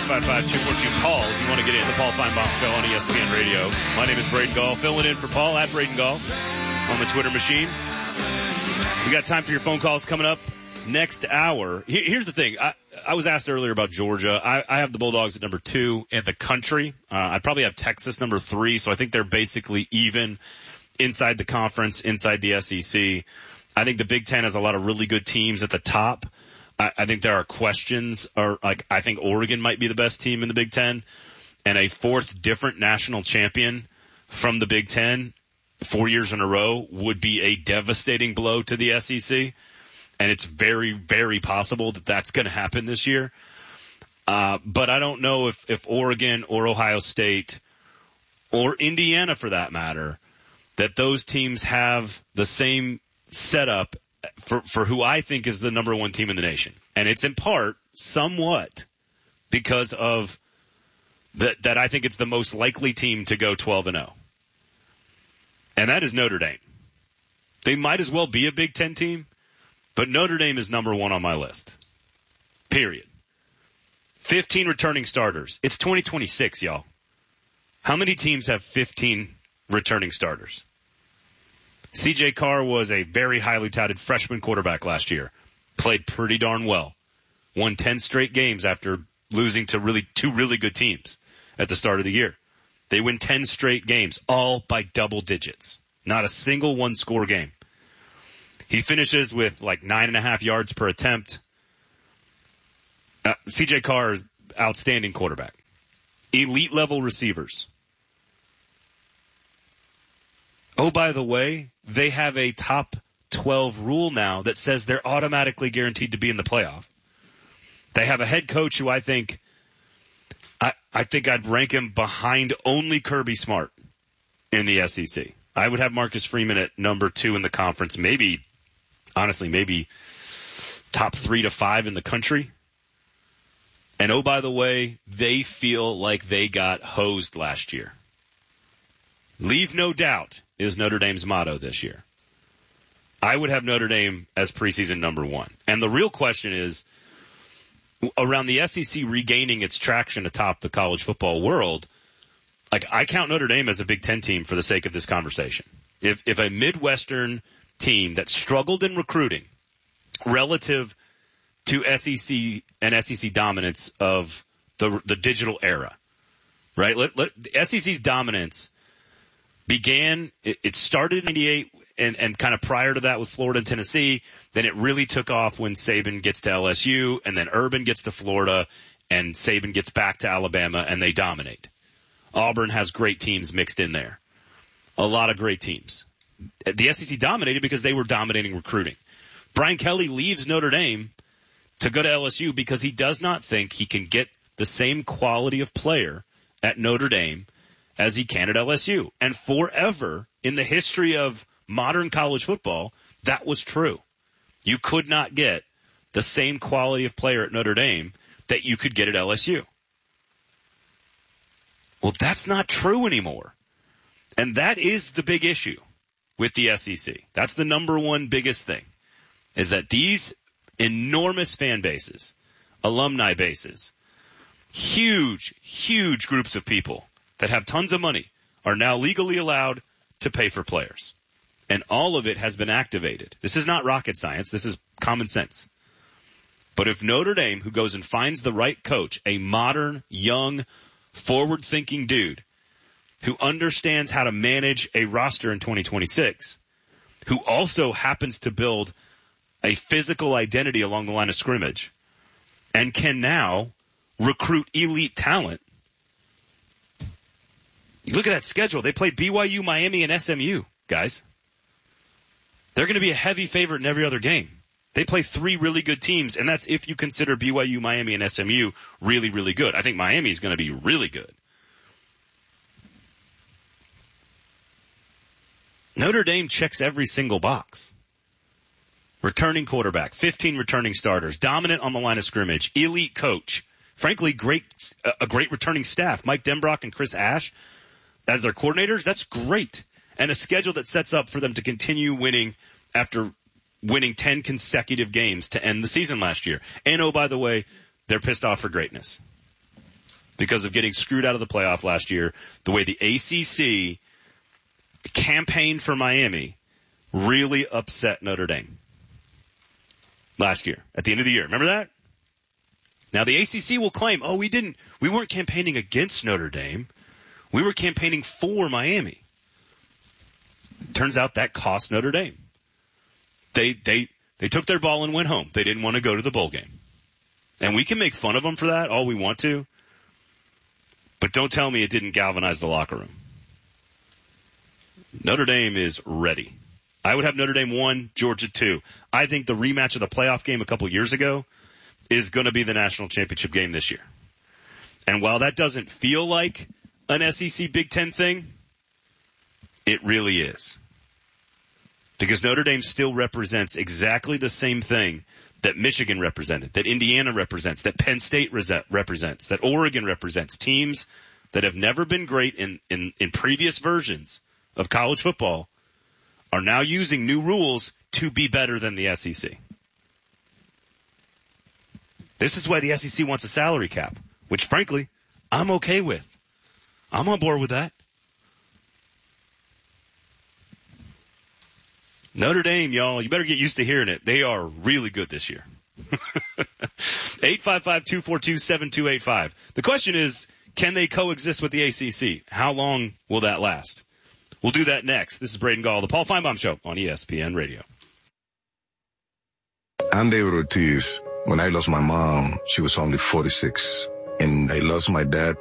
855-242-PAUL if you want to get in the Paul Feinbaum Show on ESPN Radio. My name is Braden Gall, filling in for Paul at Braden Gall on the Twitter machine. We got time for your phone calls coming up next hour. Here's the thing. I was asked earlier about Georgia. I have the Bulldogs at number 2 in the country. I'd probably have Texas number 3, so I think they're basically even inside the conference, inside the SEC. I think the Big Ten has a lot of really good teams at the top. I think there are questions, I think Oregon might be the best team in the Big Ten, and a fourth different national champion from the Big Ten 4 years in a row would be a devastating blow to the SEC, and it's very, very possible that that's going to happen this year. But I don't know if Oregon or Ohio State or Indiana, for that matter, that those teams have the same setup for who I think is the number 1 team in the nation. And it's in part somewhat because of that I think it's the most likely team to go 12-0. And that is Notre Dame. They might as well be a Big Ten team, but Notre Dame is number 1 on my list. Period. 15 returning starters. It's 2026, y'all. How many teams have 15 returning starters? C.J. Carr was a very highly touted freshman quarterback last year. Played pretty darn well. Won 10 straight games after losing to two really good teams at the start of the year. They win 10 straight games, all by double digits. Not a single one-score game. He finishes with 9.5 yards per attempt. C.J. Carr is outstanding quarterback. Elite level receivers. Oh, by the way, they have a top 12 rule now that says they're automatically guaranteed to be in the playoff. They have a head coach who I think I'd rank him behind only Kirby Smart in the SEC. I would have Marcus Freeman at number 2 in the conference, maybe top 3 to 5 in the country. And oh, by the way, they feel like they got hosed last year. Leave no doubt is Notre Dame's motto this year. I would have Notre Dame as preseason number 1. And the real question is, around the SEC regaining its traction atop the college football world, I count Notre Dame as a Big Ten team for the sake of this conversation. If a Midwestern team that struggled in recruiting relative to SEC and SEC dominance of the digital era, right? The SEC's dominance began, it started in 98 and kind of prior to that with Florida and Tennessee. Then it really took off when Saban gets to LSU, and then Urban gets to Florida, and Saban gets back to Alabama, and they dominate. Auburn has great teams mixed in there. A lot of great teams. The SEC dominated because they were dominating recruiting. Brian Kelly leaves Notre Dame to go to LSU because he does not think he can get the same quality of player at Notre Dame as he can at LSU. And forever in the history of modern college football, that was true. You could not get the same quality of player at Notre Dame that you could get at LSU. Well, that's not true anymore. And that is the big issue with the SEC. That's the number 1 biggest thing, is that these enormous fan bases, alumni bases, huge, huge groups of people that have tons of money are now legally allowed to pay for players. And all of it has been activated. This is not rocket science. This is common sense. But if Notre Dame, who goes and finds the right coach, a modern, young, forward-thinking dude who understands how to manage a roster in 2026, who also happens to build a physical identity along the line of scrimmage and can now recruit elite talent. Look at that schedule. They play BYU, Miami, and SMU, guys. They're going to be a heavy favorite in every other game. They play 3 really good teams, and that's if you consider BYU, Miami, and SMU really, really good. I think Miami is going to be really good. Notre Dame checks every single box. Returning quarterback, 15 returning starters, dominant on the line of scrimmage, elite coach, frankly, a great returning staff. Mike Denbrock and Chris Ash as their coordinators, that's great. And a schedule that sets up for them to continue winning after winning 10 consecutive games to end the season last year. And oh, by the way, they're pissed off for greatness. because of getting screwed out of the playoff last year. The way the ACC campaigned for Miami really upset Notre Dame last year, at the end of the year. Remember that? Now the ACC will claim, we weren't campaigning against Notre Dame. We were campaigning for Miami. Turns out that cost Notre Dame. They took their ball and went home. They didn't want to go to the bowl game. And we can make fun of them for that all we want to. But don't tell me it didn't galvanize the locker room. Notre Dame is ready. I would have Notre Dame 1, Georgia 2. I think the rematch of the playoff game a couple years ago is going to be the national championship game this year. And while that doesn't feel like an SEC Big Ten thing, it really is. Because Notre Dame still represents exactly the same thing that Michigan represented, that Indiana represents, that Penn State represents, that Oregon represents. Teams that have never been great in previous versions of college football are now using new rules to be better than the SEC. This is why the SEC wants a salary cap, which frankly, I'm okay with. I'm on board with that. Notre Dame, y'all, you better get used to hearing it. They are really good this year. 855-242-7285. The question is, can they coexist with the ACC? How long will that last? We'll do that next. This is Braden Gall, the Paul Feinbaum Show on ESPN Radio. I'm David Ortiz. When I lost my mom, she was only 46. And I lost my dad